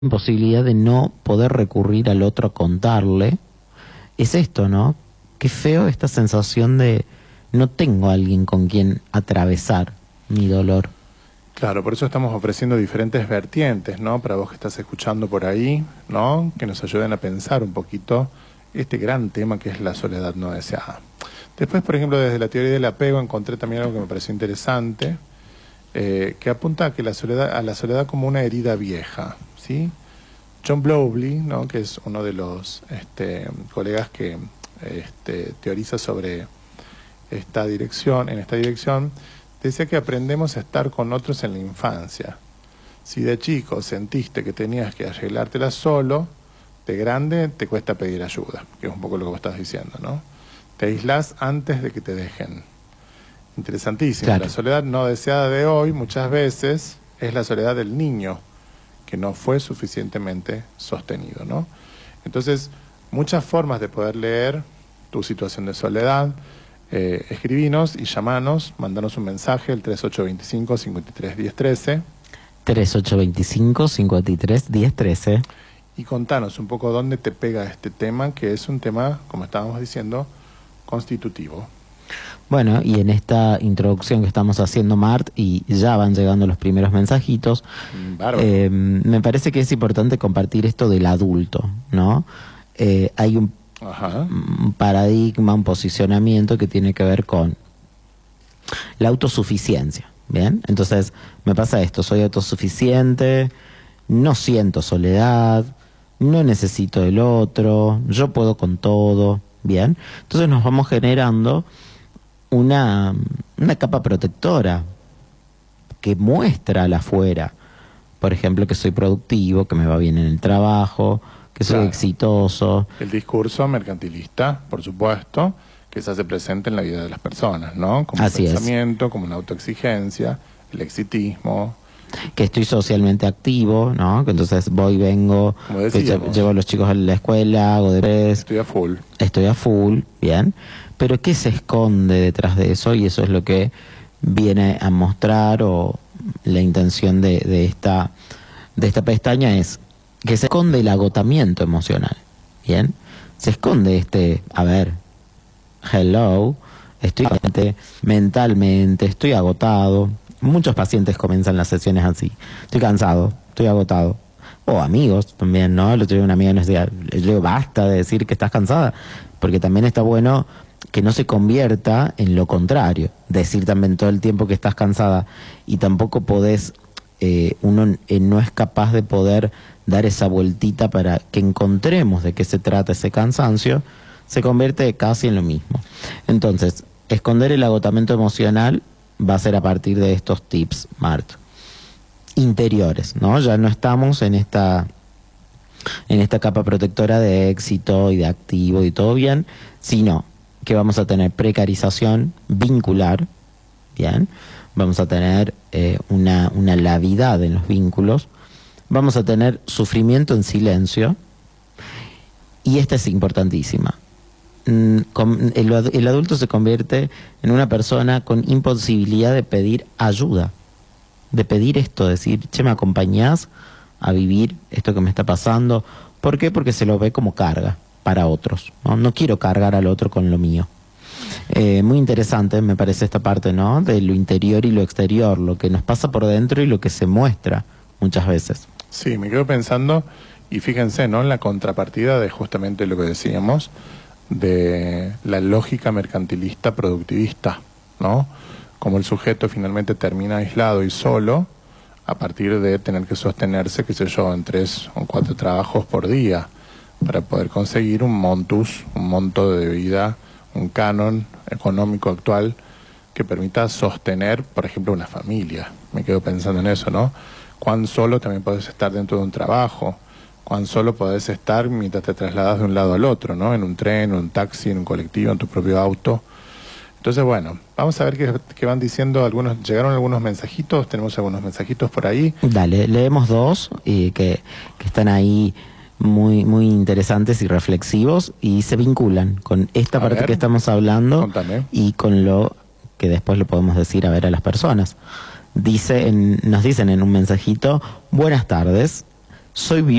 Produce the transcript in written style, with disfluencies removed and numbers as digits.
imposibilidad de no poder recurrir al otro a contarle, es esto, ¿no? Qué feo esta sensación de no tengo a alguien con quien atravesar mi dolor. Claro, por eso estamos ofreciendo diferentes vertientes, ¿no? Para vos que estás escuchando por ahí, ¿no? Que nos ayuden a pensar un poquito este gran tema que es la soledad no deseada. Después, por ejemplo, desde la teoría del apego encontré también algo que me pareció interesante, que apunta a que la soledad como una herida vieja, ¿sí? John Bowlby, ¿no? Que es uno de los colegas que teoriza sobre esta dirección, decía que aprendemos a estar con otros en la infancia. Si de chico sentiste que tenías que arreglártela solo, de grande te cuesta pedir ayuda, que es un poco lo que vos estás diciendo, ¿no? Te aislás antes de que te dejen. Interesantísimo. Claro. La soledad no deseada de hoy muchas veces es la soledad del niño, que no fue suficientemente sostenido, ¿no? Entonces, muchas formas de poder leer tu situación de soledad. Escribinos y llamanos, mandanos un mensaje al 3825-531013. 3825-531013. Y contanos un poco dónde te pega este tema, que es un tema, como estábamos diciendo, constitutivo. Bueno, y en esta introducción que estamos haciendo, Mart, y ya van llegando los primeros mensajitos, me parece que es importante compartir esto del adulto, ¿no? Hay un paradigma, un posicionamiento que tiene que ver con la autosuficiencia, ¿bien? Entonces, me pasa esto, soy autosuficiente, no siento soledad, no necesito del otro, yo puedo con todo, ¿bien? Entonces nos vamos generando una capa protectora que muestra al afuera, por ejemplo, que soy productivo, que me va bien en el trabajo, que soy exitoso. El discurso mercantilista, por supuesto, que se hace presente en la vida de las personas, ¿no? Como un pensamiento, como una autoexigencia, el exitismo. Que estoy socialmente activo, ¿no? Que entonces voy, vengo, que llevo a los chicos a la escuela, hago deberes. Estoy a full. Estoy a full, bien. Pero ¿qué se esconde detrás de eso? Y eso es lo que viene a mostrar, o la intención de esta pestaña es que se esconde el agotamiento emocional, ¿bien? Se esconde hello, estoy mentalmente, estoy agotado. Muchos pacientes comienzan las sesiones así: estoy cansado, estoy agotado. O amigos también, ¿no? El otro día una amiga nos decía, le digo, basta de decir que estás cansada, porque también está bueno que no se convierta en lo contrario, decir también todo el tiempo que estás cansada, y tampoco podés, uno no es capaz de poder dar esa vueltita para que encontremos de qué se trata ese cansancio, se convierte casi en lo mismo. Entonces, esconder el agotamiento emocional va a ser a partir de estos tips, Mart, interiores, ¿no? Ya no estamos en esta capa protectora de éxito y de activo y todo bien, sino que vamos a tener precarización vincular, ¿bien? Vamos a tener una lavidad en los vínculos, vamos a tener sufrimiento en silencio, y esta es importantísima. El adulto se convierte en una persona con imposibilidad de pedir ayuda, de pedir esto, decir, che, ¿me acompañás a vivir esto que me está pasando? ¿Por qué? Porque se lo ve como carga para otros, ¿no? No quiero cargar al otro con lo mío. Muy interesante me parece esta parte, ¿no? De lo interior y lo exterior, lo que nos pasa por dentro y lo que se muestra muchas veces. Sí, me quedo pensando, y fíjense, ¿no? En la contrapartida de justamente lo que decíamos, de la lógica mercantilista productivista, ¿no? Como el sujeto finalmente termina aislado y solo a partir de tener que sostenerse, qué sé yo, en 3 o 4 trabajos por día para poder conseguir un monto de vida, un canon económico actual que permita sostener, por ejemplo, una familia. Me quedo pensando en eso, ¿no? Cuán solo también podés estar dentro de un trabajo, cuán solo podés estar mientras te trasladas de un lado al otro, ¿no? En un tren, en un taxi, en un colectivo, en tu propio auto. Entonces, bueno, vamos a ver qué van diciendo algunos. Llegaron algunos mensajitos, tenemos algunos mensajitos por ahí. Dale, leemos 2 que están ahí muy, muy interesantes y reflexivos, y se vinculan con esta parte que estamos hablando. Contame. Y con lo que después le podemos decir a las personas. Nos dicen en un mensajito: buenas tardes. soy